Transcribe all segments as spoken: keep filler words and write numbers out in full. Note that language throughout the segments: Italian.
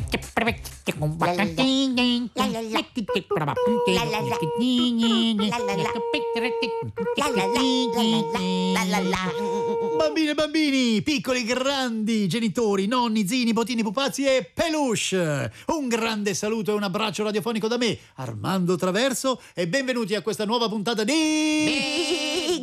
Bambine e bambini, piccoli e grandi, genitori, nonni, zii, nipotini, pupazzi e peluche. Un grande saluto e un abbraccio radiofonico da me, Armando Traverso, e benvenuti a questa nuova puntata di Big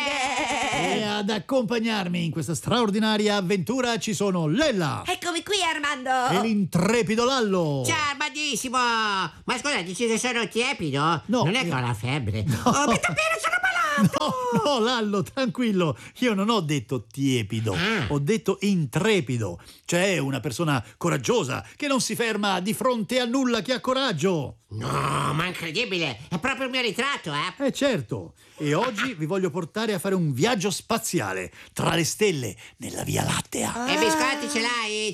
Bang! E ad accompagnarmi in questa straordinaria avventura ci sono Lella. Eccomi qui, Armando! E l'intrepido Lallo. Ciao, Armandissimo! Ma scusa, dici che sono tiepido? No. Non è che ho la febbre. No. Oh, mi tapere, sono malato! No, no, Lallo, tranquillo. Io non ho detto tiepido, Ah. ho detto intrepido. Cioè una persona coraggiosa che non si ferma di fronte a nulla, che ha coraggio. No, ma incredibile! È proprio il mio ritratto, eh? Eh certo, e oggi vi voglio portare a fare un viaggio spaziale tra le stelle nella Via Lattea. E biscotti ce l'hai?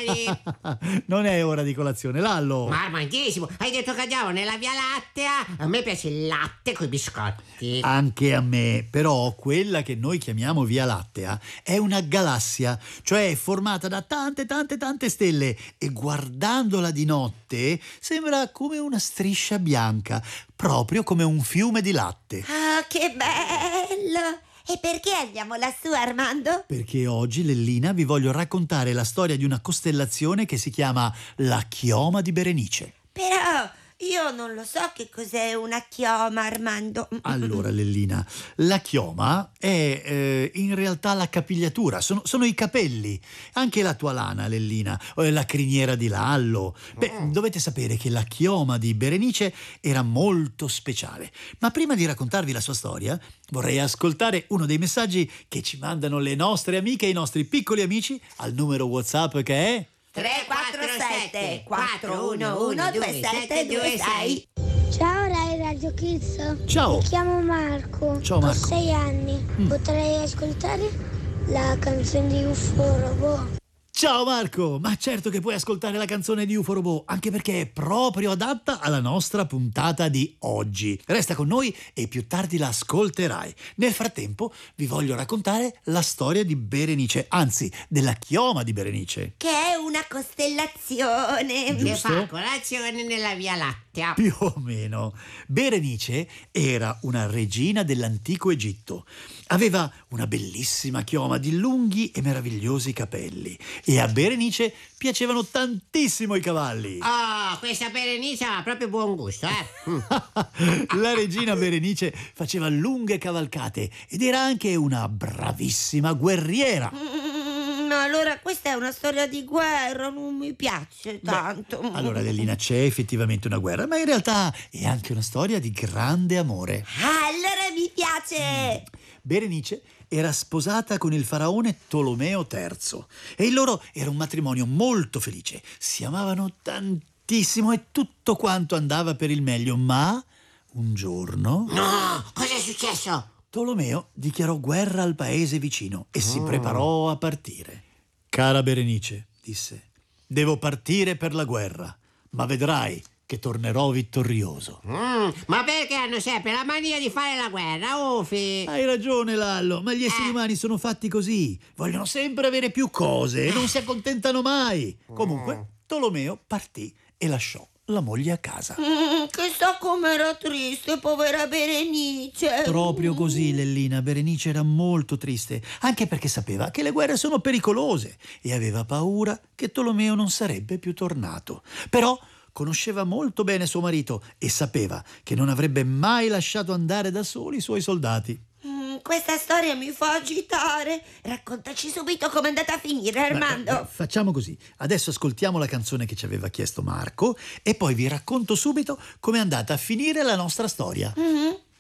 Cereali? Non è ora di colazione, Lallo. Ma Armandissimo, hai detto che andiamo nella Via Lattea? A me piace il latte coi biscotti. Anche a me, però quella che noi chiamiamo Via Lattea è una galassia, cioè è formata da tante tante tante stelle, e guardandola di notte sembra come una striscia bianca, proprio come un fiume di latte. Ah, che bello! E perché andiamo lassù, Armando? Perché oggi, Lellina, vi voglio raccontare la storia di una costellazione che si chiama la Chioma di Berenice. Però io non lo so che cos'è una chioma, Armando. Allora, Lellina, la chioma è eh, in realtà la capigliatura, sono, sono i capelli. Anche la tua lana, Lellina, o la criniera di Lallo. Beh, dovete sapere che la chioma di Berenice era molto speciale. Ma prima di raccontarvi la sua storia, vorrei ascoltare uno dei messaggi che ci mandano le nostre amiche e i nostri piccoli amici al numero WhatsApp che è... tre quattro sette quattro uno uno due sette due sei. Ciao Rai Radio Kids. Ciao. Mi chiamo Marco. Ciao, Marco. Ho sei anni. Mm. Potrei ascoltare la canzone di U F O Robot? Ciao Marco, ma certo che puoi ascoltare la canzone di U F O Robot, anche perché è proprio adatta alla nostra puntata di oggi. Resta con noi e più tardi la ascolterai. Nel frattempo vi voglio raccontare la storia di Berenice, anzi della chioma di Berenice. Che è una costellazione. Che Giusto? fa colazione nella Via Lattea. Più o meno. Berenice era una regina dell'antico Egitto. Aveva una bellissima chioma di lunghi e meravigliosi capelli. E a Berenice piacevano tantissimo i cavalli. Oh, questa Berenice ha proprio buon gusto, eh? Mm. La regina Berenice faceva lunghe cavalcate ed era anche una bravissima guerriera. Mm, no, allora questa è una storia di guerra, non mi piace tanto. Allora, Lellina, c'è effettivamente una guerra, ma in realtà è anche una storia di grande amore. Ah, allora mi piace. Berenice era sposata con il faraone Tolomeo terzo e il loro era un matrimonio molto felice. Si amavano tantissimo e tutto quanto andava per il meglio, ma un giorno No, cosa è successo? Tolomeo dichiarò guerra al paese vicino e si preparò a partire. Cara Berenice, disse, devo partire per la guerra, ma vedrai che tornerò vittorioso. Mm, ma perché hanno sempre la mania di fare la guerra, Ufi? Hai ragione, Lallo, ma gli esseri Eh. umani sono fatti così. Vogliono sempre avere più cose e non si accontentano mai. Comunque, Tolomeo partì e lasciò la moglie a casa. Mm, chissà com'era triste, povera Berenice. Proprio così, Lellina. Berenice era molto triste, anche perché sapeva che le guerre sono pericolose e aveva paura che Tolomeo non sarebbe più tornato. Però conosceva molto bene suo marito e sapeva che non avrebbe mai lasciato andare da soli i suoi soldati. Mm, questa storia mi fa agitare. Raccontaci subito com'è andata a finire, Armando. Ma, eh, facciamo così. Adesso ascoltiamo la canzone che ci aveva chiesto Marco e poi vi racconto subito com'è andata a finire la nostra storia. Mhm.